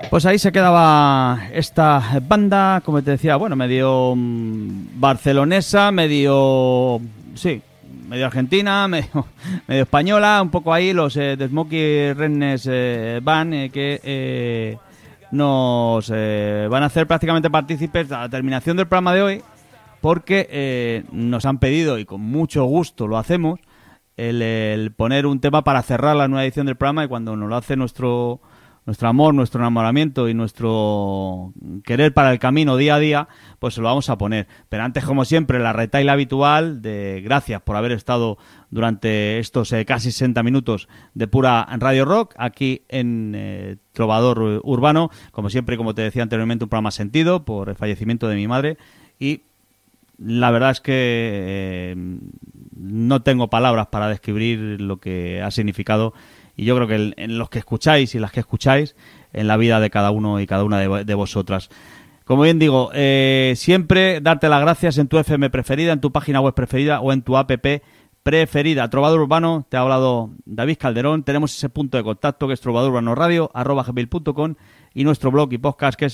Pues ahí se quedaba esta banda, como te decía, bueno, medio barcelonesa, medio argentina, medio española, un poco ahí los de Smokey Rednecks Band, que nos van a hacer prácticamente partícipes a la terminación del programa de hoy, porque nos han pedido, y con mucho gusto lo hacemos, el poner un tema para cerrar la nueva edición del programa, y cuando nos lo hace nuestro amor, nuestro enamoramiento y nuestro querer para el camino día a día, pues se lo vamos a poner. Pero antes, como siempre, la retaila habitual de gracias por haber estado durante estos casi 60 minutos de pura Radio Rock aquí en Trovador Urbano. Como siempre, como te decía anteriormente, un programa sentido por el fallecimiento de mi madre, y la verdad es que no tengo palabras para describir lo que ha significado. Y yo creo que en los que escucháis y las que escucháis, en la vida de cada uno y cada una de vosotras. Como bien digo, siempre darte las gracias en tu FM preferida, en tu página web preferida o en tu app preferida. Trovador Urbano, te ha hablado David Calderón. Tenemos ese punto de contacto que es trovadorurbanoradio@gmail.com y nuestro blog y podcast que es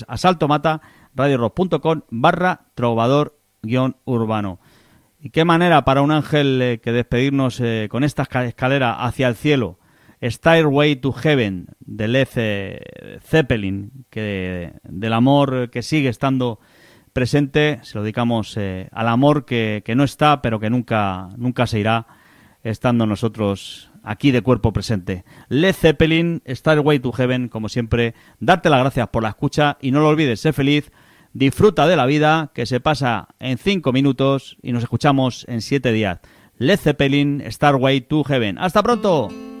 asaltomata.radiorock.com/trovador-urbano. Y qué manera para un ángel que despedirnos con esta escalera hacia el cielo. Stairway to Heaven de Led Zeppelin, que del amor que sigue estando presente se lo dedicamos al amor que no está, pero que nunca se irá, estando nosotros aquí de cuerpo presente. Led Zeppelin, Stairway to Heaven, como siempre, darte las gracias por la escucha y no lo olvides, sé feliz, disfruta de la vida, que se pasa en 5 minutos y nos escuchamos en 7 días. Led Zeppelin, Stairway to Heaven. ¡Hasta pronto!